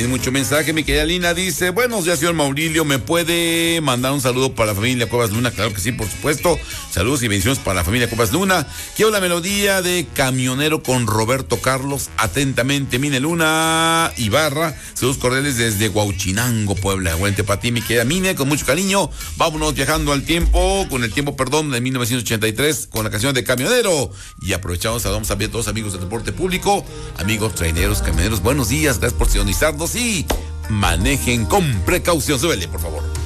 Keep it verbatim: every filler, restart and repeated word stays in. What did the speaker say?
tiene mucho mensaje. Mi querida Lina dice: buenos días, señor Maurilio, ¿me puede mandar un saludo para la familia Cuevas Luna? Claro que sí, por supuesto. Saludos y bendiciones para la familia Cuevas Luna. Quiero la melodía de Camionero con Roberto Carlos. Atentamente, Mine Luna Ibarra. Saludos cordiales desde Huauchinango, Puebla. Aguante para ti, mi querida Mine, con mucho cariño. Vámonos viajando al tiempo, con el tiempo, perdón, de mil novecientos ochenta y tres, con la canción de Camionero. Y aprovechamos, saludamos a todos los amigos del transporte público, amigos traineros, camioneros, buenos días, gracias por sintonizarnos y manejen con precaución. Súbele, por favor.